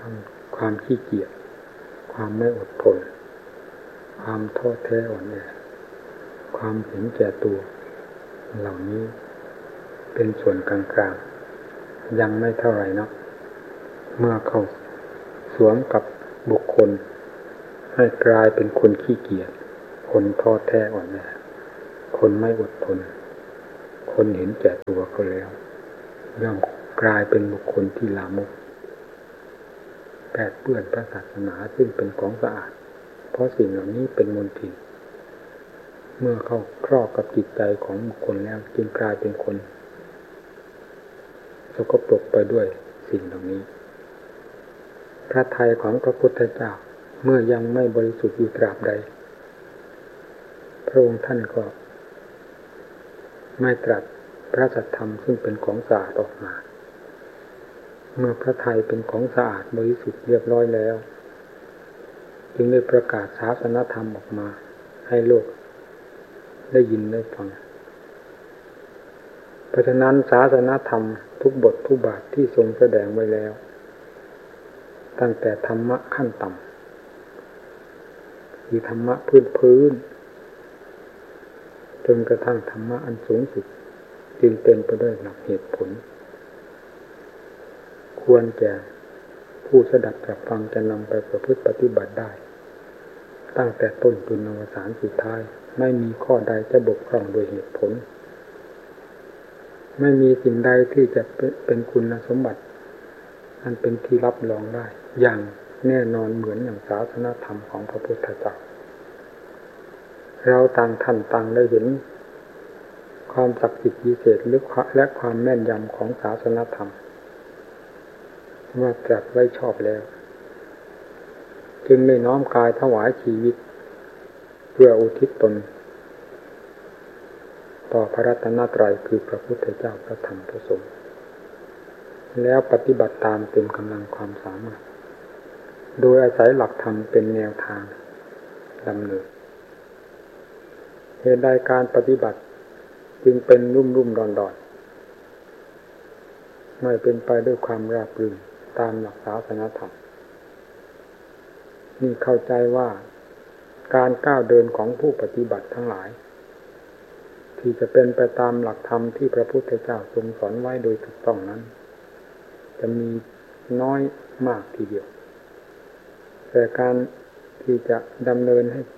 ทั้งความขี้เกียจความไม่อดทนความท้อแท้อ่อนแอความเห็นแก่ตัวเหล่านี้เป็นส่วนกลางๆยังไม่เท่าไหร่นักเมื่อเข้าสวมกับบุคคลให้กลายเป็นคนขี้เกียจคนท้อแท้อ่อนแอคนไม่อดทนคนเห็นแก่ตัวเขาแล้วย่อมกลายเป็นบุคคลที่ลามกแปดเปื้อนพระศาสนาซึ่งเป็นของสะอาดเพราะสิ่งเหล่านี้เป็นมลทินเมื่อเข้าครอบกับจิตใจของบุคคลแล้วจึงกลายเป็นคนสกปรกไปด้วยสิ่งเหล่านี้พระทัยของพระพุทธเจ้าเมื่อยังไม่บริสุทธิ์อยู่ตราบใดพระองค์ท่านก็ไม่ตรัสพระสัทธรรมซึ่งเป็นของสะอาดออกมาเมื่อพระทัยเป็นของสะอาดบริสุทธิ์เรียบร้อยแล้วจึงได้ประกาศศาสนธรรมออกมาให้โลกได้ยินได้ฟังเพราะฉะนั้นศาสนธรรมทุกบททุกบาทที่ทรงแสดงไว้แล้วตั้งแต่ธรรมะขั้นต่ำคือธรรมะพื้นจนกระทั่งธรรมะอันสูงสุดจึงเต็มไปด้วยหลักเหตุผลควรแก่ผู้สดับตรับฟังจะนำไปประพฤติปฏิบัติได้ตั้งแต่ต้นจนอวสานสุดท้ายไม่มีข้อใดจะบกพร่องโดยเหตุผลไม่มีสิ่งใดที่จะเป็นคุณสมบัติอันเป็นที่รับรองได้อย่างแน่นอนเหมือนอย่างศาสนธรรมของพระพุทธเจ้าเราต่างท่านต่างได้เห็นความศักดิ์สิทธิ์พิเศษและความแม่นยำของศาสนธรรมว่าตรัสไว้ชอบแล้วจึงได้น้อมกายถวายชีวิตเพื่ออุทิศตนต่อพระรัตนตรัยคือพระพุทธเจ้าพระธรรมพระสงฆ์แล้วปฏิบัติตามเต็มกำลังความสามารถโดยอาศัยหลักธรรมเป็นแนวทางดำเนินเหตุใดการปฏิบัติจึงเป็นรุ่มๆดอนๆไม่เป็นไปด้วยความราบรื่นตามหลักศาสนธรรมนี่เข้าใจว่าการก้าวเดินของผู้ปฏิบัติทั้งหลายที่จะเป็นไปตามหลักธรรมที่พระพุทธเจ้าทรงสอนไว้โดยถูกต้องนั้นจะมีน้อยมากทีเดียวแต่การที่จะดำเนินให้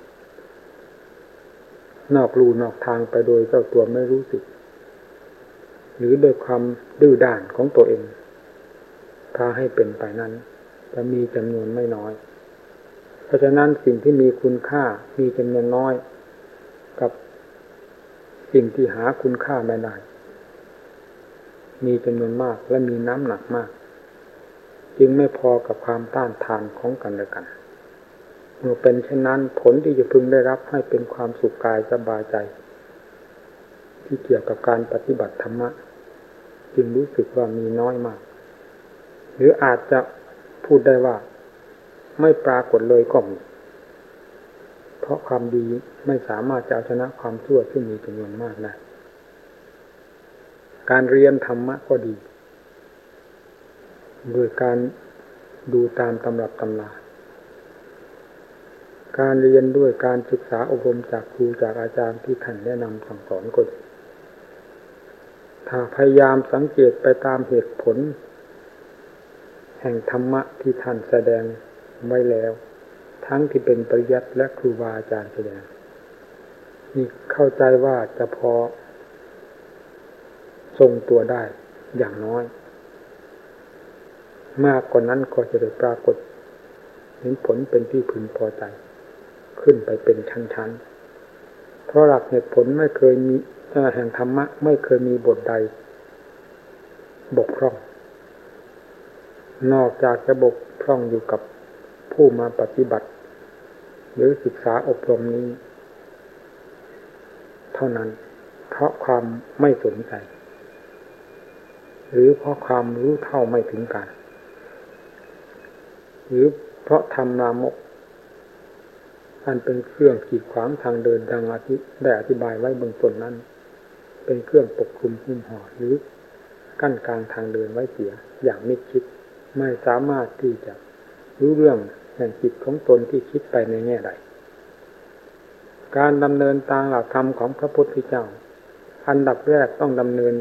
นอกลู่นอกทางไปโดยเจ้าตัวไม่รู้สึกหรือโดยความดื้อด้านของตัวเองพาให้เป็นไปนั้นจะมีจำนวนไม่น้อยเพราะฉะนั้นสิ่งที่มีคุณค่ามีจำนวนน้อยกับสิ่งที่หาคุณค่าไม่ได้มีจำนวนมากและมีน้ำหนักมากจึงไม่พอกับความต้านทานของกันและกันเมื่อเป็นเช่นนั้นผลที่จะพึงได้รับให้เป็นความสุขกายสบายใจที่เกี่ยวกับการปฏิบัติธรรมะจึงรู้สึกว่ามีน้อยมากหรืออาจจะพูดได้ว่าไม่ปรากฏเลยก็มีเพราะความดีไม่สามารถจะเอาชนะความชั่วซึ่งมีจำนวนมากได้การเรียนธรรมะก็ดีโดยการดูตามตำรับตำราการเรียนด้วยการศึกษาอบรมจากครูจากอาจารย์ที่ท่านแนะนำสั่งสอนก็ดีถ้าพยายามสังเกตไปตามเหตุผลแห่งธรรมะที่ท่านแสดงไว้แล้วทั้งที่เป็นปริยัติและครูบาอาจารย์แสดงนี่เข้าใจว่าจะพอทรงตัวได้อย่างน้อยมากกว่านั้นก็จะได้ปรากฏเห็นผลเป็นที่พึงพอใจขึ้นไปเป็นชั้นๆเพราะหลักเหตุผลไม่เคยมีแห่งธรรมะไม่เคยมีบทใดบกพร่องนอกจากจะบกพร่องอยู่กับผู้มาปฏิบัติหรือศึกษาอบรมนี้เท่านั้นเพราะความไม่สนใจหรือเพราะความรู้เท่าไม่ถึงการหรือเพราะธรรมลามกอันเป็นเครื่องกีดขวางทางเดินดังได้อธิบายไว้เบื้องต้นนั้นเป็นเครื่องปกคลุมหุ้มห่อหรือกั้นกลางทางเดินไว้เสียอย่างมิดชิดไม่สามารถที่จะรู้เรื่องแห่งจิตของตนที่คิดไปในแง่ใดการดำเนินตามหลักธรรมของพระพุทธเจ้าอันดับแรกต้องดำเนิน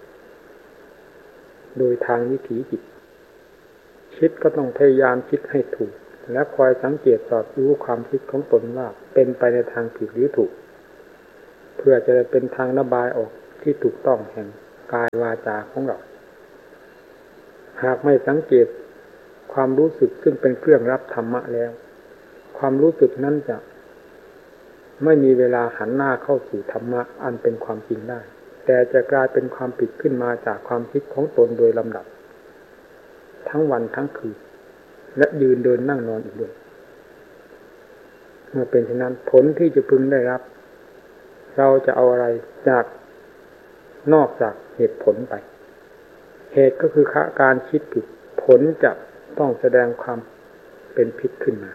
โดยทางวิถีจิตคิดก็ต้องพยายามคิดให้ถูกและคอยสังเกตสอดรู้ความคิดของตนว่าเป็นไปในทางผิดหรือถูกเพื่อจะได้เป็นทางระบายออกที่ถูกต้องแห่งกายวาจาของเราหากไม่สังเกตความรู้สึกซึ่งเป็นเครื่องรับธรรมะแล้วความรู้สึกนั้นจะไม่มีเวลาหันหน้าเข้าสู่ธรรมะอันเป็นความจริงได้แต่จะกลายเป็นความผิดขึ้นมาจากความคิดของตนโดยลำดับทั้งวันทั้งคืนและยืนเดินนั่งนอนอีกด้วยเมื่อเป็นเช่นนั้นผลที่จะพึงได้รับเราจะเอาอะไรจากนอกจากเหตุผลไปเหตุก็คือการคิดผิดผลจะต้องแสดงความเป็นผิดขึ้นมา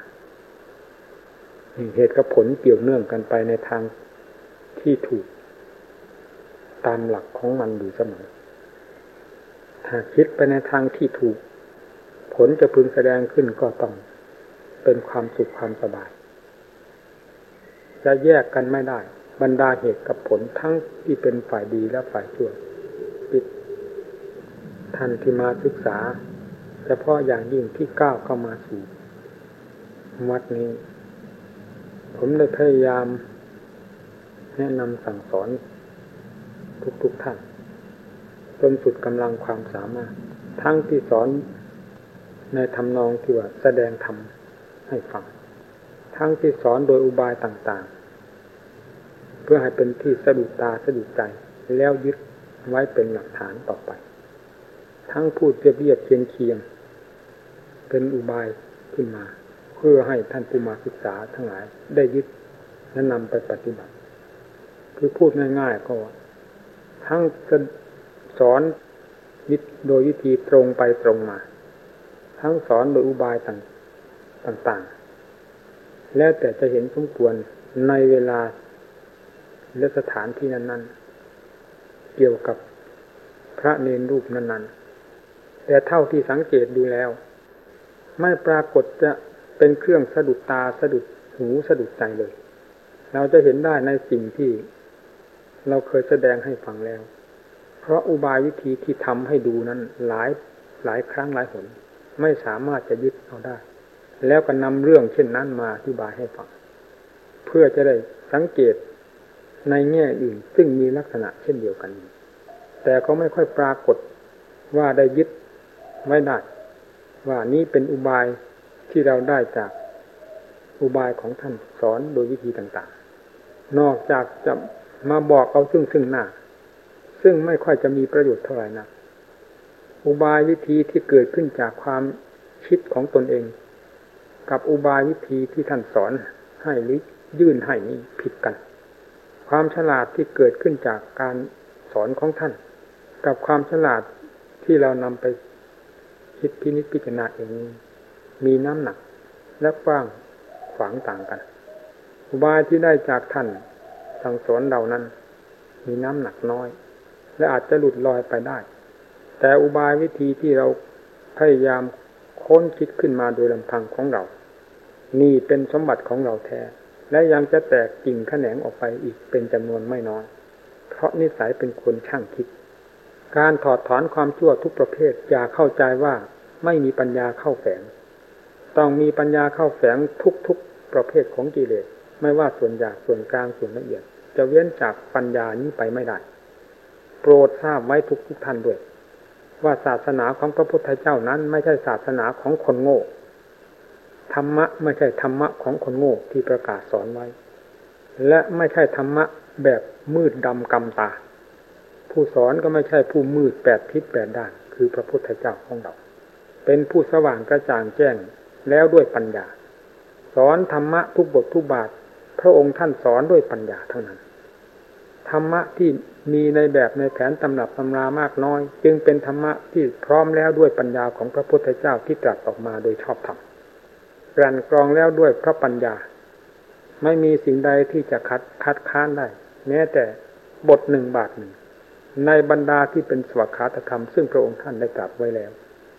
เหตุกับผลเกี่ยวเนื่องกันไปในทางที่ถูกตามหลักของมันอยู่เสมอถ้าคิดไปในทางที่ถูกผลจะพึงแสดงขึ้นก็ต้องเป็นความสุขความสบายจะแยกกันไม่ได้บรรดาเหตุกับผลทั้งที่เป็นฝ่ายดีและฝ่ายชั่วท่านที่มาศึกษาเฉพาะอย่างยิ่งที่ก้าวเข้ามาสู่วัดนี้ผมได้พยายามแนะนำสั่งสอนทุกท่านจนสุดกำลังความสามารถทั้งที่สอนในทำนองที่ว่าแสดงธรรมให้ฟังทั้งที่สอนโดยอุบายต่างๆเพื่อให้เป็นที่สะดุดตาสะดุดใจแล้วยึดไว้เป็นหลักฐานต่อไปทั้งพูดเรียบเคียงเป็นอุบายขึ้นมาเพื่อให้ท่านผู้มาศึกษาทั้งหลายได้ยึดและนำไปปฏิบัติคือพูดง่ายๆก็ทั้งสอนโดยวิธีตรงไปตรงมาทั้งสอนโดยอุบายต่างๆแล้วแต่จะเห็นสมควรในเวลาและสถานที่นั้นๆเกี่ยวกับพระเนรรูปนั้นๆแต่เท่าที่สังเกตดูแล้วไม่ปรากฏจะเป็นเครื่องสะดุดตาสะดุดหูสะดุดใจเลยเราจะเห็นได้ในสิ่งที่เราเคยแสดงให้ฟังแล้วเพราะอุบายวิธีที่ทำให้ดูนั้นหลายครั้งหลายหนไม่สามารถจะยึดเอาได้แล้วก็นำเรื่องเช่นนั้นมาอธิบายให้ฟังเพื่อจะได้สังเกตในแง่อื่นซึ่งมีลักษณะเช่นเดียวกันแต่ก็ไม่ค่อยปรากฏว่าได้ยึดไว้ได้ว่านี้เป็นอุบายที่เราได้จากอุบายของท่านสอนโดยวิธีต่างๆนอกจากจะมาบอกเอาซึ่งหน้าซึ่งไม่ค่อยจะมีประโยชน์เท่าไหร่นักอุบายวิธีที่เกิดขึ้นจากความคิดของตนเองกับอุบายวิธีที่ท่านสอนให้หรือยื่นให้นี่ผิดกันความฉลาดที่เกิดขึ้นจากการสอนของท่านกับความฉลาดที่เรานำไปคิดพินิจพิจารณาเองมีน้ำหนักและกว้างขวางต่างกันอุบายที่ได้จากท่านสั่งสอนเรานั้นมีน้ำหนักน้อยและอาจจะหลุดลอยไปได้แต่อุบายวิธีที่เราพยายามค้นคิดขึ้นมาโดยลำพังของเรานี่เป็นสมบัติของเราแท้และยังจะแตกกิ่งแขนงออกไปอีกเป็นจำนวนไม่น้อยเพราะนิสัยเป็นคนช่างคิดการถอดถอนความชั่วทุกประเภทอย่าเข้าใจว่าไม่มีปัญญาเข้าแฝงต้องมีปัญญาเข้าแฝงทุกประเภทของกิเลสไม่ว่าส่วนหยาบส่วนกลางส่วนละเอียดจะเว้นจากปัญญานี้ไปไม่ได้โปรดทราบไว้ทุกท่านด้วยว่าศาสนาของพระพุทธเจ้านั้นไม่ใช่ศาสนาของคนโง่ธรรมะไม่ใช่ธรรมะของคนโง่ที่ประกาศสอนไว้และไม่ใช่ธรรมะแบบมืดดำกำตาผู้สอนก็ไม่ใช่ผู้มืดแปดทิศแปดด้านคือพระพุทธเจ้าของเราเป็นผู้สว่างกระจ่างแจ้งแล้วด้วยปัญญาสอนธรรมะทุกบททุกบาทพระองค์ท่านสอนด้วยปัญญาเท่านั้นธรรมะที่มีในแบบในแผนตำรับตำรามากน้อยจึงเป็นธรรมะที่พร้อมแล้วด้วยปัญญาของพระพุทธเจ้าที่ตรัสออกมาโดยชอบธรรมกลั่นกรองแล้วด้วยพระปัญญาไม่มีสิ่งใดที่จะคัดค้านได้แม้แต่บทหนึ่งบาทหนึ่งในบรรดาที่เป็นสวากขาตธรรมซึ่งพระองค์ท่านได้ตรัสไว้แล้ว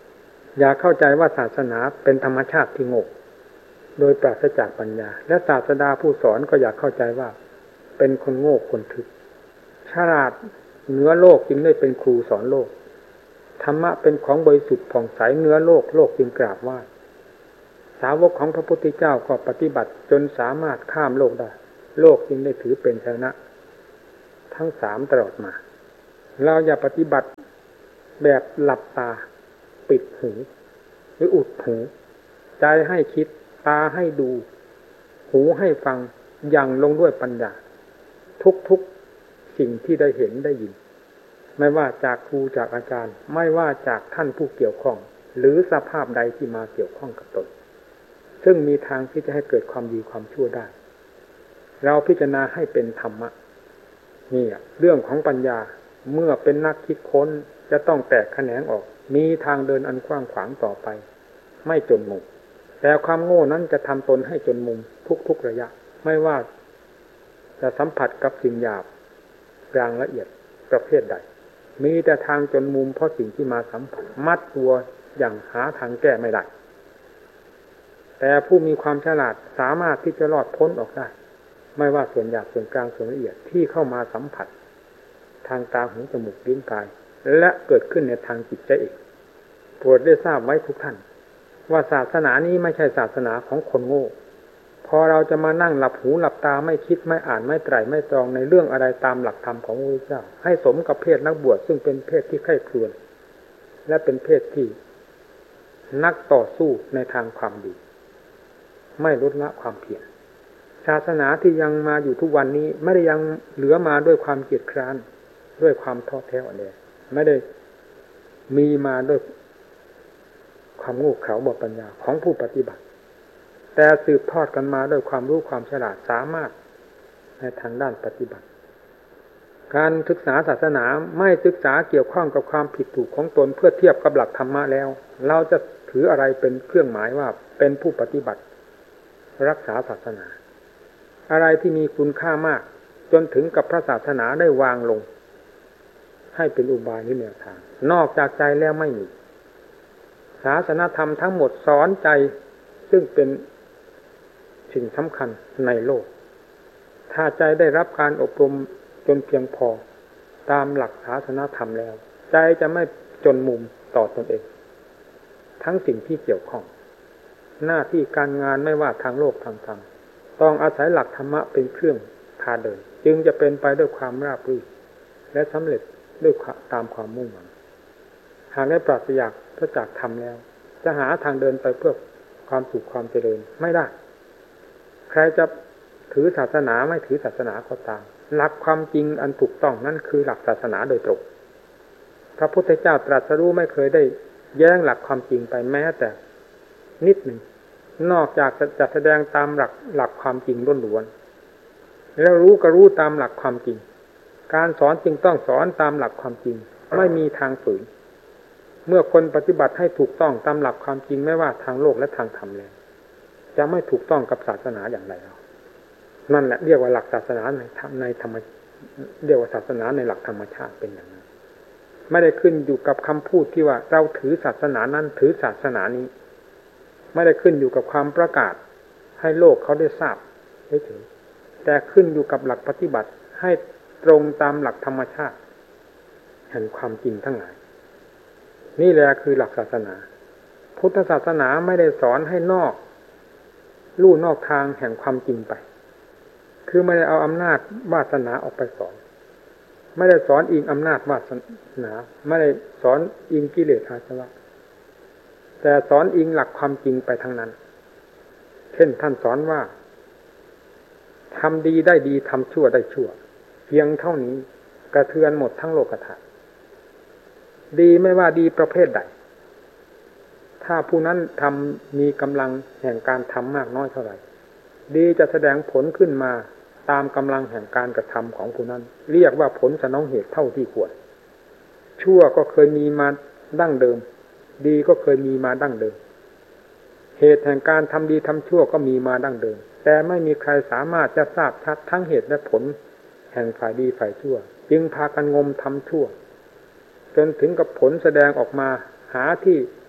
อย่าเข้าใจว่าศาสนาเป็นธรรมชาติที่โง่โดยปราศจากปัญญาและศาสดาผู้สอนก็อย่าเข้าใจว่าเป็นคนโง่คนทึบฉลาดเหนือโลกจึงได้เป็นครูสอนโลกธรรมะเป็นของบริสุทธิ์ผ่องใสเหนือโลกโลกจึงกราบไหว้สาวกของพระพุทธเจ้าก็ปฏิบัติจนสามารถข้ามโลกได้โลกจึงได้ถือเป็นชนะทั้งสามตลอดมาเราอย่าปฏิบัติแบบหลับตาปิดหูหรืออุดหูใจให้คิดตาให้ดูหูให้ฟังยังลงด้วยปัญญาทุกสิ่งที่ได้เห็นได้ยินไม่ว่าจากครูจากอาจารย์ไม่ว่าจากท่านผู้เกี่ยวข้องหรือสภาพใดที่มาเกี่ยวข้องกับตนซึ่งมีทางที่จะให้เกิดความดีความชั่วได้เราพิจารณาให้เป็นธรรมะนี่เรื่องของปัญญาเมื่อเป็นนักคิดค้นจะต้องแตกแขนงออกมีทางเดินอันกว้างขวางต่อไปไม่จนมุมแต่ความโง่นั้นจะทำตนให้จนมุมทุกระยะไม่ว่าจะสัมผัสกับสิ่งหยาบกลางละเอียดประเภทใดมีแต่ทางจนมุมเพราะสิ่งที่มาสัมผัสมัดตัวอย่างหาทางแก้ไม่ได้แต่ผู้มีความฉลาดสามารถที่จะรอดพ้นออกได้ไม่ว่าส่วนหยาบส่วนกลางส่วนละเอียดที่เข้ามาสัมผัสทางตาหูจมูกลิ้นกายและเกิดขึ้นในทางจิตใจเองโปรดได้ทราบไว้ทุกท่านว่าศาสนานี้ไม่ใช่ศาสนาของคนโง่พอเราจะมานั่งหลับหูหลับตาไม่คิดไม่อ่านไม่ไตร่ไม่ตรองในเรื่องอะไรตามหลักธรรมของพระพุทธเจ้าให้สมกับเพศนักบวชซึ่งเป็นเพศที่ใคร่ครวญและเป็นเพศที่นักต่อสู้ในทางความดีไม่ลดละความเพียรศาสนาที่ยังมาอยู่ทุกวันนี้ไม่ได้ยังเหลือมาด้วยความเกียจคร้านด้วยความท้อแท้อ่อนแอไม่ได้มีมาด้วยความโง่เขลาบกปัญญาของผู้ปฏิบัติแต่สืบทอดกันมาด้วยความรู้ความฉลาดสามารถในทางด้านปฏิบัติการศึกษาศาสนาไม่ศึกษาเกี่ยวข้องกับความผิดถูกของตนเพื่อเทียบกับหลักธรรมะแล้วเราจะถืออะไรเป็นเครื่องหมายว่าเป็นผู้ปฏิบัติรักษาศาสนาอะไรที่มีคุณค่ามากจนถึงกับพระศาสนาได้วางลงให้เป็นอุบายนิแนวทางนอกจากใจแล้วไม่มีศาสนธรรมทั้งหมดสอนใจซึ่งเป็นสิ่งสำคัญในโลกถ้าใจได้รับการอบรมจนเพียงพอตามหลักศาสนธรรมแล้วใจจะไม่จนมุมต่อตนเองทั้งสิ่งที่เกี่ยวข้องหน้าที่การงานไม่ว่าทางโลกทางธรรมต้องอาศัยหลักธรรมะเป็นเครื่องพาเดินจึงจะเป็นไปด้วยความราบรื่นและสำเร็จด้วยตามความมุ่งหวังหากได้ปราศจากธรรมแล้วจะหาทางเดินไปเพื่อความสุขความเจริญไม่ได้ใครจะถือศาสนาไม่ถือศาสนาก็ตามหลักความจริงอันถูกต้องนั่นคือหลักศาสนาโดยตรงพระพุทธเจ้าตรัสรู้ไม่เคยได้แย้งหลักความจริงไปแม้แต่นิดหนึ่งนอกจากจะแสดงตามหลักความจริงล้วนๆแล้วรู้ก็รู้ตามหลักความจริงการสอนจึงต้องสอนตามหลักความจริงไม่มีทางฝืนเมื่อคนปฏิบัติให้ถูกต้องตามหลักความจริงไม่ว่าทางโลกและทางธรรมแล้วจะไม่ถูกต้องกับศาสนาอย่างไรแล้วนั่นแหละเรียกว่าหลักศาสนาในธรรมเรียกว่าศาสนาในหลักธรรมชาติเป็นอย่างนั้นไม่ได้ขึ้นอยู่กับคำพูดที่ว่าเราถือศาสนานั้นถือศาสนานี้ไม่ได้ขึ้นอยู่กับความประกาศให้โลกเขาได้ทราบเฉยๆแต่ขึ้นอยู่กับหลักปฏิบัติให้ตรงตามหลักธรรมชาติแห่งความจริงทั้งหลายนี่แหละคือหลักศาสนาพุทธศาสนาไม่ได้สอนให้ลู่นอกทางแห่งความจริงไปคือไม่ได้เอาอำนาจวาสนาออกไปสอนไม่ได้สอนอิงอำนาจวาสนาไม่ได้สอนอิงกิเลสอาสวะแต่สอนอิงหลักความจริงไปทั้งนั้นเช่นท่านสอนว่าทำดีได้ดีทำชั่วได้ชั่วเพียงเท่านี้กระเทือนหมดทั้งโลกธาตุดีไม่ว่าดีประเภทใดถ้าผู้นั้นทำมีกำลังแห่งการทำมากน้อยเท่าไหร่ดีจะแสดงผลขึ้นมาตามกำลังแห่งการกระทำของผู้นั้นเรียกว่าผลสนองเหตุเท่าที่ควรชั่วก็เคยมีมาดั้งเดิมดีก็เคยมีมาดั้งเดิมเหตุแห่งการทำดีทำชั่วก็มีมาดั้งเดิมแต่ไม่มีใครสามารถจะทราบชัดทั้งเหตุและผลแห่งฝ่ายดีฝ่ายชั่วจึงพากันงมทำชั่วจนถึงกับผลแสดงออกมาหาที่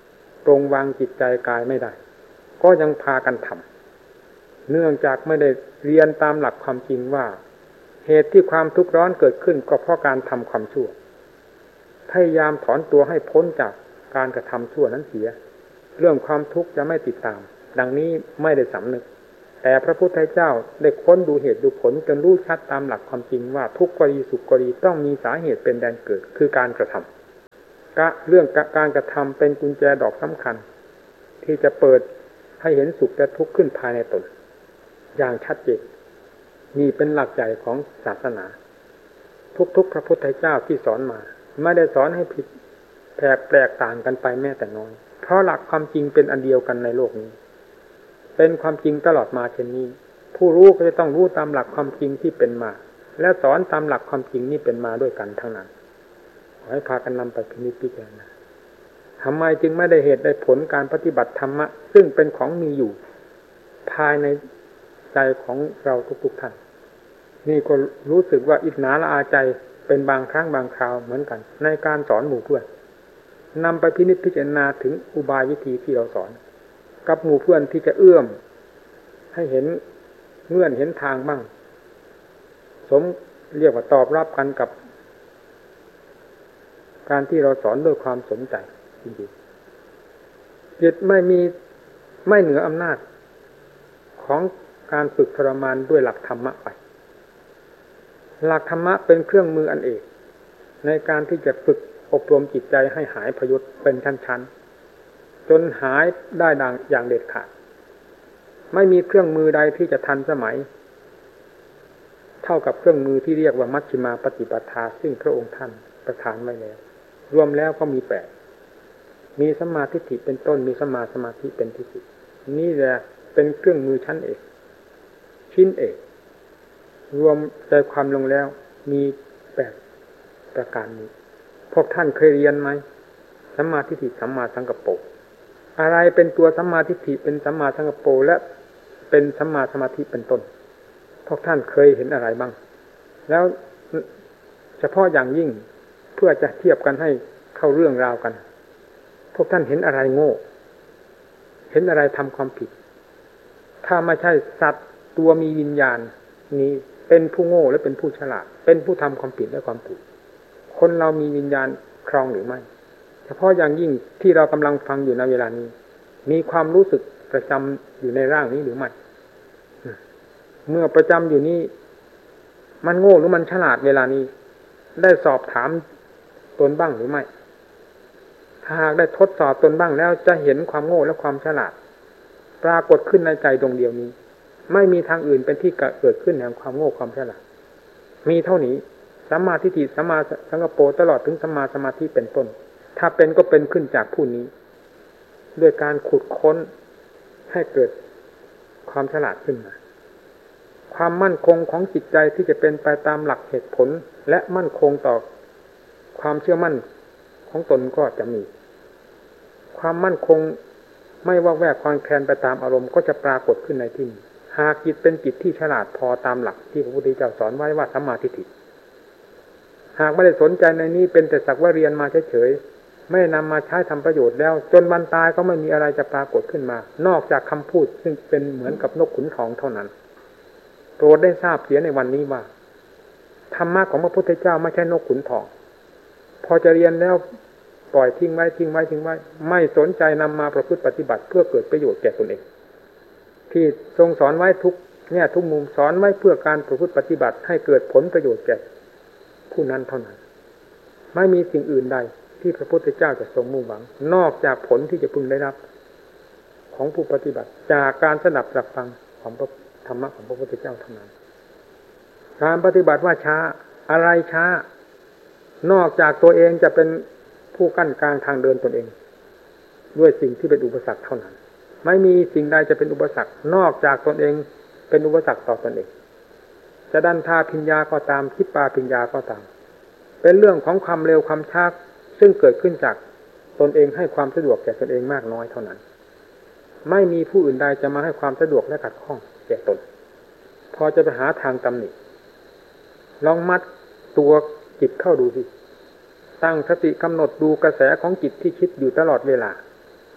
ปรงวางจิตใจกายไม่ได้ก็ยังพากันทำเนื่องจากไม่ได้เรียนตามหลักความจริงว่าเหตุที่ความทุกข์ร้อนเกิดขึ้นก็เพราะการทำความชั่วพยายามถอนตัวให้พ้นจากการกระทำชั่วนั้นเสียเรื่องความทุกข์จะไม่ติดตามดังนี้ไม่ได้สำนึกแต่พระพุทธเจ้าได้ค้นดูเหตุดูผลจนรู้ชัดตามหลักความจริงว่าทุกข์ก็ดีสุขก็ดีต้องมีสาเหตุเป็นแดนเกิดคือการกระทำเรื่องการกระทำเป็นกุญแจดอกสำคัญที่จะเปิดให้เห็นสุขและทุกข์ขึ้นภายในตนอย่างชัดเจนนี่เป็นหลักใหญ่ของศาสนาทุกพระพุทธเจ้าที่สอนมาไม่ได้สอนให้ผิดแปลกต่างกันไปแม้แต่น้อยเพราะหลักความจริงเป็นอันเดียวกันในโลกนี้เป็นความจริงตลอดมาเช่นนี้ผู้รู้ก็จะต้องรู้ตามหลักความจริงที่เป็นมาและสอนตามหลักความจริงนี้เป็นมาด้วยกันทั้งนั้นขอให้พากันนำไปพิจารณาทำไมจึงไม่ได้เหตุได้ผลการปฏิบัติธรรมะซึ่งเป็นของมีอยู่ภายในใจของเราทุกท่านนี่ก็รู้สึกว่าอิจฉาละอาใจเป็นบางครั้งบางคราวเหมือนกันในการสอนหมู่เพื่อนนำไปพิจารณาถึงอุบายวิธีที่เราสอนกับหมู่เพื่อนที่จะเอื้อมให้เห็นเงื่อนเห็นทางบ้างเรียกว่าตอบรับกันกับการที่เราสอนด้วยความสนใจจริงๆจิตไม่เหนืออำนาจของการฝึกทรมานด้วยหลักธรรมะไปหลักธรรมะเป็นเครื่องมืออันเอกในการที่จะฝึกอบรมจิตใจให้หายพยศเป็นชั้นๆจนหายได้ดังอย่างเด็ดขาดไม่มีเครื่องมือใดที่จะทันสมัยเท่ากับเครื่องมือที่เรียกว่ามัชฌิมาปฏิปทาซึ่งพระองค์ท่านประทานไว้แล้วรวมแล้วก็มี8มีสัมมาทิฏฐิเป็นต้นมีสัมมาสมาธิเป็นที่สุดนี่แหละเป็นเครื่องมือชั้นเอกชิ้นเอกรวมใจความลงแล้วมี8ประการนี้พวกท่านเคยเรียนไหมสัมมาทิฏฐิสัมมาสังกัปโปอะไรเป็นตัวสัมมาทิฏฐิเป็นสัมมาสังกัปโปและเป็นสัมมาสมาธิเป็นต้นพวกท่านเคยเห็นอะไรบ้างแล้วเฉพาะอย่างยิ่งเพื่อจะเทียบกันให้เข้าเรื่องราวกันพวกท่านเห็นอะไรโง่เห็นอะไรทำความผิดถ้าไม่ใช่สัตว์ตัวมีวิญญาณนี้เป็นผู้โง่และเป็นผู้ฉลาดเป็นผู้ทำความผิดและความถูกคนเรามีวิญญาณครองหรือไม่เฉพาะอย่างยิ่งที่เรากำลังฟังอยู่ในเวลานี้มีความรู้สึกประจำอยู่ในร่างนี้หรือไม่เมื่อประจำอยู่นี้มันโง่หรือมันฉลาดเวลานี้ได้สอบถามตนบ้างหรือไม่ถ้าหากได้ทดสอบตนบ้างแล้วจะเห็นความโง่และความฉลาดปรากฏขึ้นในใจดวงเดียวนี้ไม่มีทางอื่นเป็นที่เกิดขึ้นแห่งความโง่ความฉลาดมีเท่านี้สัมมาทิฏฐิสัมมาสังกัปโปตลอดถึงสัมมาสมาธิเป็นต้นถ้าเป็นก็เป็นขึ้นจากผู้นี้ด้วยการขุดค้นให้เกิดความฉลาดขึ้นมาความมั่นคงของจิตใจที่จะเป็นไปตามหลักเหตุผลและมั่นคงต่อความเชื่อมั่นของตนก็จะมีความมั่นคงไม่ว่าแวกคลอนแคลนไปตามอารมณ์ก็จะปรากฏขึ้นในที่นี้หากจิตเป็นจิตที่ฉลาดพอตามหลักที่พระพุทธเจ้าสอนไว้ว่าสัมมาทิฏฐิหากไม่ได้สนใจในนี้เป็นแต่สักว่าเรียนมาเฉยๆไม่นำมาใช้ทำประโยชน์แล้วจนวันตายก็ไม่มีอะไรจะปรากฏขึ้นมานอกจากคำพูดซึ่งเป็นเหมือนกับนกขุนทองเท่านั้นโปรดได้ทราบเสียในวันนี้ว่าธรรมะของพระพุทธเจ้าไม่ใช่นกขุนทองพอจะเรียนแล้วปล่อยทิ้งไว้ไม่สนใจนำมาประพฤติปฏิบัติเพื่อเกิดประโยชน์แก่ตนเองที่ทรงสอนไว้ทุกเนี่ยทุกมุมสอนไว้เพื่อการประพฤติปฏิบัติให้เกิดผลประโยชน์แก่ผู้นั้นเท่านั้นไม่มีสิ่งอื่นใดที่พระพุทธเจ้าจะทรงมุ่งหวังนอกจากผลที่จะพึงได้รับของผู้ปฏิบัติจากการสนับรับฟังของธรรมะของพระพุทธเจ้าเท่านั้นการปฏิบัติว่าช้าอะไรช้านอกจากตัวเองจะเป็นผู้กั้นกลางทางเดินตนเองด้วยสิ่งที่เป็นอุปสรรคเท่านั้นไม่มีสิ่งใดจะเป็นอุปสรรคนอกจากตนเองเป็นอุปสรรคต่อตนเองจะดันทาพิญญาก็ตามคิดปาพิญญาก็ตามเป็นเรื่องของความเร็วความช้าซึ่งเกิดขึ้นจากตนเองให้ความสะดวกแก่ตนเองมากน้อยเท่านั้นไม่มีผู้อื่นใดจะมาให้ความสะดวกและขัดข้องแก่ตนพอจะไปหาทางตำหนิลองมัดตัวจิตเข้าดูสิตั้งสติกำหนดดูกระแสของจิตที่คิดอยู่ตลอดเวลา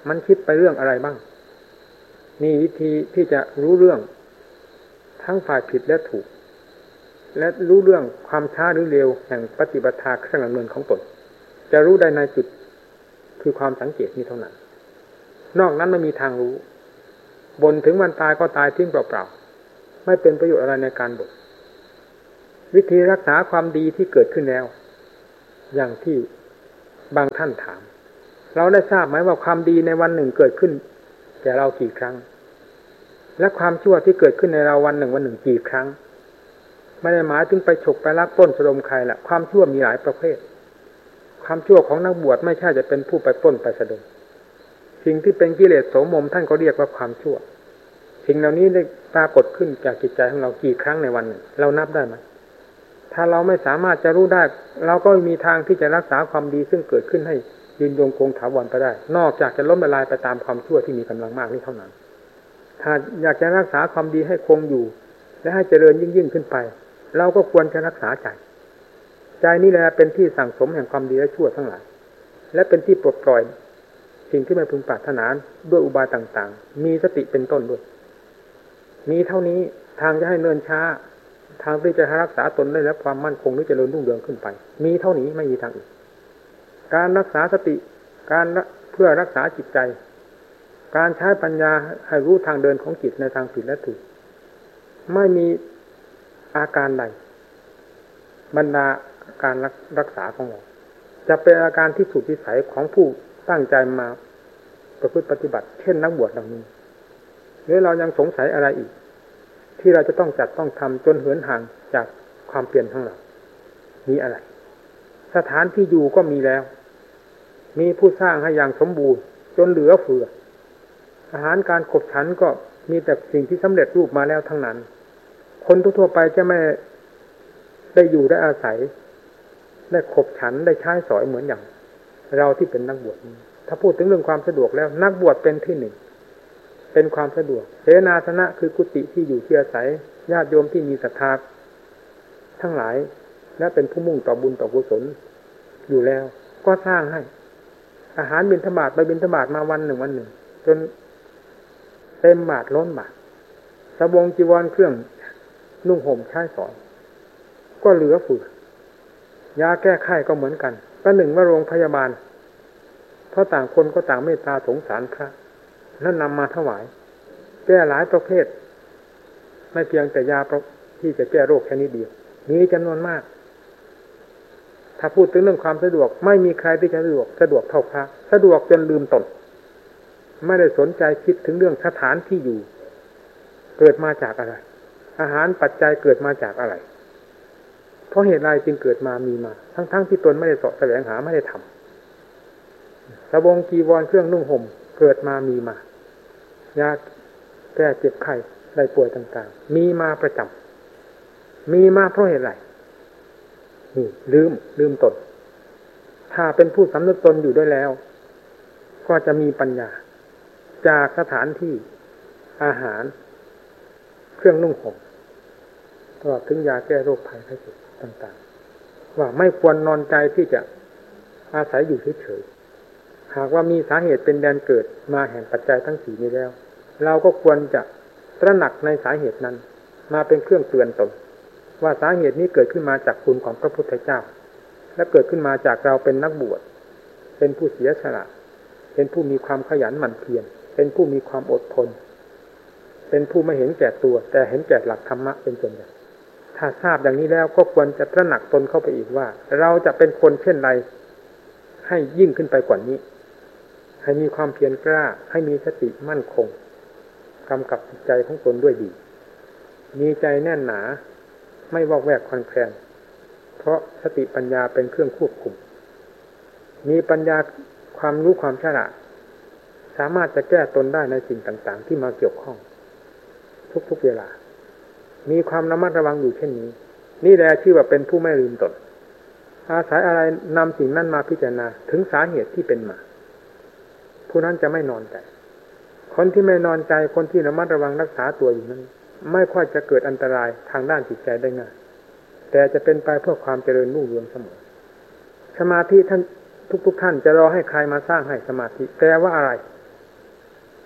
มันคิดไปเรื่องอะไรบ้างมีวิธีที่จะรู้เรื่องทั้งฝ่ายผิดและถูกและรู้เรื่องความช้าหรือเร็วแห่งปฏิบัติเครื่องดำเนินของตนจะรู้ได้ในจุดคือความสังเกตนี้เท่านั้นนอกนั้นไม่มีทางรู้บ่นถึงวันตายก็ตายทิ้งเปล่าๆไม่เป็นประโยชน์อะไรในการบ่นวิธีรักษาความดีที่เกิดขึ้นแล้วอย่างที่บางท่านถามเราได้ทราบไหมว่าความดีในวันหนึ่งเกิดขึ้นแก่เรากี่ครั้งและความชั่วที่เกิดขึ้นในเราวันหนึ่งกี่ครั้งไม่ได้หมายถึงไปฉกไปลักปล้นสะดมใครละความชั่วมีหลายประเภทความชั่วของนักบวชไม่ใช่จะเป็นผู้ไปปล้นไปสะดมสิ่งที่เป็นกิเลสโสมมท่านก็เรียกว่าความชั่วสิ่งเหล่านี้ได้ปรากฏขึ้นจากจิตใจของเรากี่ครั้งในวันหนึ่งเรานับได้ไหมถ้าเราไม่สามารถจะรู้ได้เราก็มีทางที่จะรักษาความดีซึ่งเกิดขึ้นให้ยืนยงคงถาวรไปได้นอกจากจะล้มละลายไปตามความชั่วที่มีกำลังมากนี้เท่านั้นถ้าอยากจะรักษาความดีให้คงอยู่และให้เจริญยิ่งขึ้นไปเราก็ควรจะรักษาใจนี่แหละเป็นที่สั่งสมแห่งความดีและชั่วทั้งหลายและเป็นที่ปลดปล่อยสิ่งที่ไม่พึงปรารถนาด้วยอุบายต่างๆมีสติเป็นต้นด้วยมีเท่านี้ทางจะให้เนินช้าทางที่จะรักษาตนได้รับความมั่นคงหรือเจริญรุ่งเรืองขึ้นไปมีเท่านี้ไม่มีทางอื่นการรักษาสติการเพื่อรักษาจิตใจการใช้ปัญญาให้รู้ทางเดินของจิตในทางผิดและถูกไม่มีอาการใดบรรดาการรักษาของเราจะเป็นอาการที่สุดวิสัยของผู้ตั้งใจมาประพฤติปฏิบัติเช่นนักบวชดังนี้หรือเรายังสงสัยอะไรอีกที่เราจะต้องจัดต้องทำจนเหินห่างจากความเปลี่ยนทั้งหลายมีอะไรสถานที่อยู่ก็มีแล้วมีผู้สร้างให้อย่างสมบูรณ์จนเหลือเฟืออาหารการขบฉันก็มีแต่สิ่งที่สำเร็จรูปมาแล้วทั้งนั้นคนทั่วไปจะไม่ได้อยู่ได้อาศัยได้ขบฉันได้ใช้สอยเหมือนอย่างเราที่เป็นนักบวชถ้าพูดถึงเรื่องความสะดวกแล้วนักบวชเป็นที่หนึ่งเป็นความสะดวกเสนาสนะคือกุฏิที่อยู่ที่อาศัยญาติโยมที่มีศรัทธาทั้งหลายและเป็นผู้มุ่งต่อบุญต่อกุศลอยู่แล้วก็สร้างให้อาหารบิณฑบาตไปบิณฑบาตมาวันหนึ่งจนเต็มบาทล้นบาทสบงจีวรเครื่องนุ่งห่มใช้สอยก็เหลือเฟือยาแก้ไข้ก็เหมือนกันประหนึ่งว่าโรงพยาบาลเพราะต่างคนก็ต่างเมตตาสงสารพระนั่นนำมาถวายแก้หลายประเภทไม่เพียงแต่ยาที่จะแก้โรคแค่นี้เดียวมีจำนวนมากถ้าพูดถึงเรื่องความสะดวกไม่มีใครที่จะสะดวกเท่าพระสะดวกจนลืมตนไม่ได้สนใจคิดถึงเรื่องสถานที่อยู่เกิดมาจากอะไรอาหารปัจจัยเกิดมาจากอะไรเพราะเหตุไรจึงเกิดมามีมาทั้งที่ตนไม่ได้เสาะแสวงหาไม่ได้ทำสบงจีวรเครื่องนุ่งห่มเกิดมามีมายาแก้เจ็บไข้ได้ป่วยต่างๆมีมาประจำมีมาเพราะเหตุไรนี่ลืมตนถ้าเป็นผู้สำนึกตนอยู่ด้วยแล้วก็จะมีปัญญาจากสถานที่อาหารเครื่องนุ่งห่มตลอดถึงยาแก้โรคภัยไข้เจ็บต่างๆว่าไม่ควรนอนใจที่จะอาศัยอยู่เฉยๆหากว่ามีสาเหตุเป็นแดนเกิดมาแห่งปัจจัยทั้งสี่นี้แล้วเราก็ควรจะตระหนักในสาเหตุนั้นมาเป็นเครื่องเตือนตนว่าสาเหตุนี้เกิดขึ้นมาจากคุณของพระพุทธเจ้าและเกิดขึ้นมาจากเราเป็นนักบวชเป็นผู้เสียสละเป็นผู้มีความขยันหมั่นเพียรเป็นผู้มีความอดทนเป็นผู้ไม่เห็นแก่ตัวแต่เห็นแก่หลักธรรมะเป็นส่วนใหญ่ถ้าทราบอย่างนี้แล้วก็ควรจะตระหนักตนเข้าไปอีกว่าเราจะเป็นคนเช่นไรให้ยิ่งขึ้นไปกว่านี้ให้มีความเพียรกล้าให้มีสติมั่นคงกำกับจิตใจของตนด้วยดีมีใจแน่นหนาไม่วอกแวกคลอนแคลนเพราะสติปัญญาเป็นเครื่องควบคุมมีปัญญาความรู้ความฉลาดสามารถจะแก้ตนได้ในสิ่งต่างๆที่มาเกี่ยวข้องทุกๆเวลามีความระมัดระวังอยู่เช่นนี้นี่แหละชื่อว่าเป็นผู้ไม่ลืมตนอาศัยอะไรนำสิ่งนั้นมาพิจารณาถึงสาเหตุที่เป็นมาผู้นั้นจะไม่นอนใจคนที่ไม่นอนใจคนที่ระมัดระวังรักษาตัวอยู่นั้นไม่ค่อยจะเกิดอันตรายทางด้านจิตใจได้ง่ายแต่จะเป็นไปเพื่อความเจริญรุ่งเรืองเสมอสมาธิท่านทุกท่านจะรอให้ใครมาสร้างให้สมาธิแปลว่าอะไร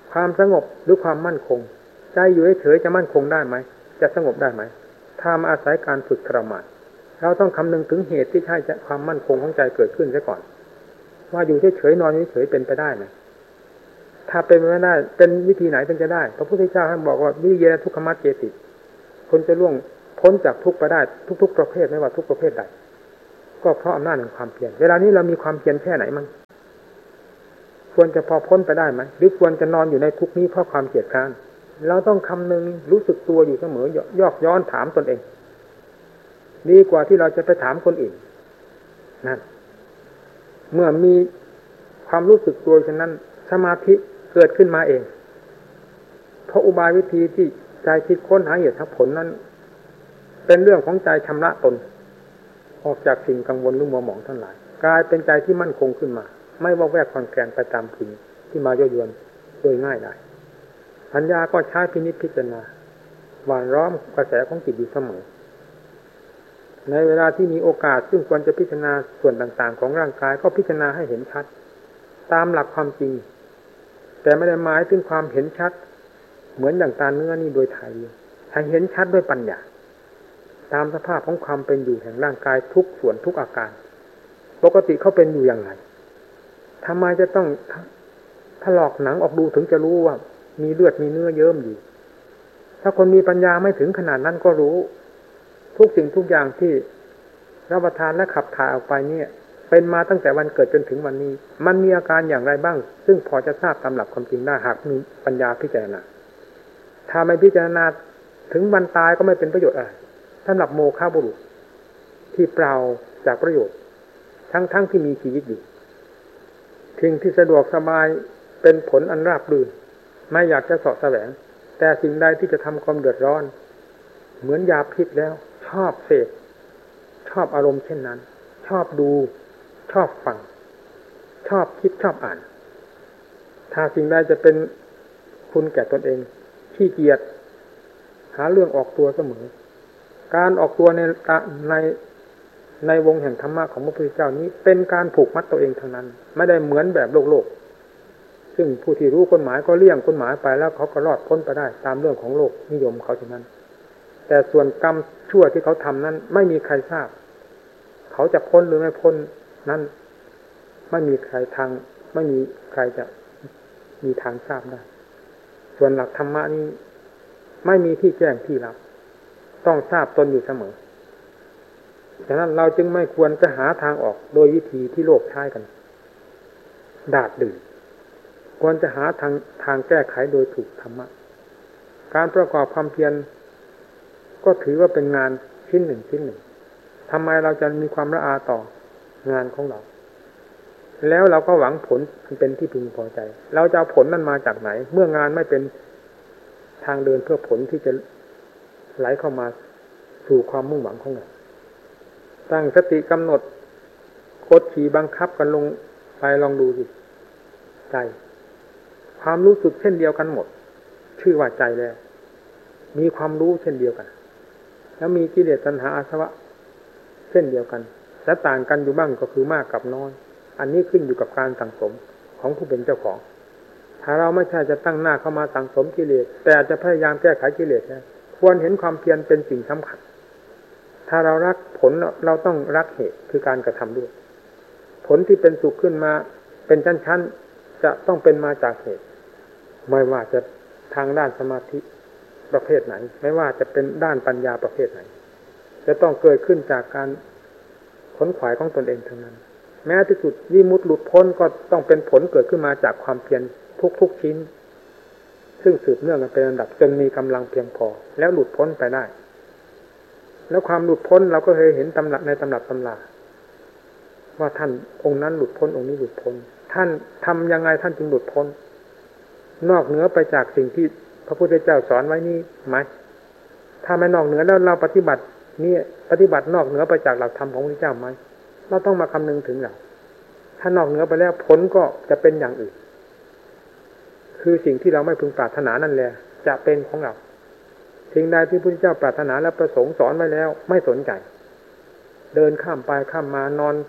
ความสงบหรือความมั่นคงใจอยู่เฉยๆจะมั่นคงได้ไหมจะสงบได้ไหมถ้ามาอาศัยการฝึกทรมานเราต้องคำนึงถึงเหตุที่ใช่จะความมั่นคงของใจเกิดขึ้นซะก่อนว่าอยู่เฉยๆนอนเฉยๆเป็นไปได้ไหมถ้าเป็นไม่ได้เป็นวิธีไหนถึงจะได้พระพุทธเจ้าท่านบอกว่าวิริยะทุกขมัจเจติคนจะล่วงพ้นจากทุกข์ไปได้ทุกๆประเภทไม่ว่าทุกประเภทใดก็เพราะอำนาจแห่งความเพียรเวลานี้เรามีความเพียรแค่ไหนมั้งควรจะพอพ้นไปได้ไหมหรือควรจะนอนอยู่ในทุกข์นี้เพราะความเกียจคร้านเราต้องคำนึงรู้สึกตัวอยู่เสมอยอกย้อนถามตนเองดีกว่าที่เราจะไปถามคนอื่นนั่นเมื่อมีความรู้สึกตัวเช่นนั้นสมาธิเกิดขึ้นมาเองเพราะอุบายวิธีที่ใจคิดค้นหาเหตุหาผลนั้นเป็นเรื่องของใจชำระตนออกจากสิ่งกังวลหรือมัวหมองทั้งหลายกลายเป็นใจที่มั่นคงขึ้นมาไม่ว่าแวกคอนแกนไปตามสิ่งที่มายั่วยวนโดยง่ายได้ปัญญาก็ใช้พินิจพิจารณาหว่านล้อมกระแสของจิตอยู่เสมอในเวลาที่มีโอกาสซึ่งควรจะพิจารณาส่วนต่างๆของร่างกายก็พิจารณาให้เห็นชัดตามหลักความจริงแต่ไม่ได้หมายถึงความเห็นชัดเหมือนอย่างตาเนื้อนี่โดยถ่ายให้เห็นชัดด้วยปัญญาตามสภาพของความเป็นอยู่แห่งร่างกายทุกส่วนทุกอาการปกติเขาเป็นอยู่อย่างไรทำไมจะต้องถลอกหนังออกดูถึงจะรู้ว่ามีเลือดมีเนื้อเยิ้มอยู่ถ้าคนมีปัญญาไม่ถึงขนาดนั้นก็รู้ทุกสิ่งทุกอย่างที่รับประทานและขับถ่ายออกไปเนี่ยเป็นมาตั้งแต่วันเกิดจนถึงวันนี้มันมีอาการอย่างไรบ้างซึ่งพอจะทราบตามหลักความจริงได้หากมีปัญญาพิจารณาถ้าไม่พิจารณาถึงวันตายก็ไม่เป็นประโยชน์อะไรสำหรับโมฆะบุรุษที่เปล่าจากประโยชน์ทั้งที่มีชีวิตอยู่สิ่งที่สะดวกสบายเป็นผลอันราบรื่นไม่อยากจะเสาะแสวงแต่สิ่งใดที่จะทำความเดือดร้อนเหมือนยาพิษแล้วชอบเสพชอบอารมณ์เช่นนั้นชอบดูชอบฟังชอบคิดชอบอ่านถ้าสิ่งใดจะเป็นคุณแก่ตนเองขี้เกียจหาเรื่องออกตัวเสมอการออกตัวในวงแห่งธรรมะของพระพุทธเจ้านี้เป็นการผูกมัดตัวเองทั้งนั้นไม่ได้เหมือนแบบโลกซึ่งผู้ที่รู้กฎหมายก็เลี่ยงกฎหมายไปแล้วเขาก็รอดพ้นไปได้ตามเรื่องของโลกนิยมเขาเท่านั้นแต่ส่วนกรรมชั่วที่เขาทำนั้นไม่มีใครทราบเขาจะพ้นหรือไม่พ้นนั้นไม่มีใครจะมีทางทราบได้ส่วนหลักธรรมะนี้ไม่มีที่แจ้งที่รับต้องทราบตนอยู่เสมอฉะนั้นเราจึงไม่ควรจะหาทางออกโดยวิธีที่โลกใช้กันดาดดื่นควรจะหาทางแก้ไขโดยถูกธรรมะการประกอบความเพียรก็ถือว่าเป็นงานชิ้นหนึ่งทำไมเราจะมีความละอาต่องานของเราแล้วเราก็หวังผลเป็นที่พึงพอใจเราจะเอาผลนั้นมาจากไหนเมื่องานไม่เป็นทางเดินเพื่อผลที่จะไหลเข้ามาสู่ความมุ่งหวังของเราตั้งสติกำหนดกดขี่บังคับกันลงไปลองดูสิใจความรู้สึกเช่นเดียวกันหมดชื่อว่าใจแล้วมีความรู้เช่นเดียวกันแล้วมีกิเลสตัณหาอาสวะเช่นเดียวกันแต่ต่างกันอยู่บ้างก็คือมากกับน้อยอันนี้ขึ้นอยู่กับการสั่งสมของผู้เป็นเจ้าของถ้าเราไม่ใช่จะตั้งหน้าเข้ามาสั่งสมกิเลสแต่จะพยายามแก้ไขกิเลสนะควรเห็นความเพียรเป็นสิ่งสำคัญถ้าเรารักผลเราต้องรักเหตุคือการกระทำด้วยผลที่เป็นสุขขึ้นมาเป็นชั้นๆจะต้องเป็นมาจากเหตุไม่ว่าจะทางด้านสมาธิประเภทไหนไม่ว่าจะเป็นด้านปัญญาประเภทไหนจะต้องเกิดขึ้นจากการขนขวายของตนเองทั้งนั้นแม้ที่สุดวิมุตติหลุดพ้นก็ต้องเป็นผลเกิดขึ้นมาจากความเพียรทุกชิ้นซึ่งสืบเนื่องกันเป็นลำดับจนมีกำลังเพียงพอแล้วหลุดพ้นไปได้แล้วความหลุดพ้นเราก็เคยเห็นตำราว่าท่านองค์นั้นหลุดพ้นองค์นี้หลุดพ้นท่านทำยังไงท่านจึงหลุดพ้นนอกเหนือไปจากสิ่งที่พระพุทธเจ้าสอนไว้นี่ไหมถ้าไม่นอกเหนือแล้วเราปฏิบัตินอกเหนือไปจากหลักธรรมของพระพุทธเจ้าไหมเราต้องมาคำนึงถึงหลักถ้านอกเหนือไปแล้วผลก็จะเป็นอย่างอื่นคือสิ่งที่เราไม่พึงปรารถนานั่นแหละจะเป็นของเราสิ่งใดที่พระพุทธเจ้าปรารถนาและประสงค์สอนไว้แล้วไม่สนใจเดินข้ามไปข้ามมานอน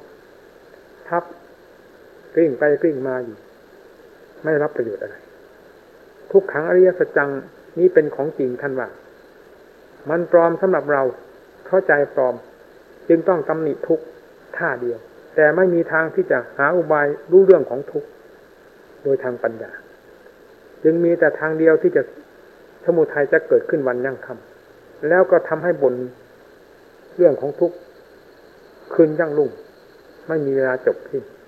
ทับกลิ้งไปกลิ้งมาอยู่ไม่รับประโยชน์อะไรทุกขังอริยสัจจังนี้เป็นของจริงท่านว่ามันปลอมสำหรับเราเข้าใจปลอมจึงต้องตำหนิทุกข์ท่าเดียวแต่ไม่มีทางที่จะหาอุบายรู้เรื่องของทุกข์โดยทางปัญญาจึงมีแต่ทางเดียวที่จะสมุทัยจะเกิดขึ้นวันยั่งค่ำแล้วก็ทำให้บ่นเรื่องของทุกข์คืนยั่งรุ่งไม่มีเวลาจบสิ้น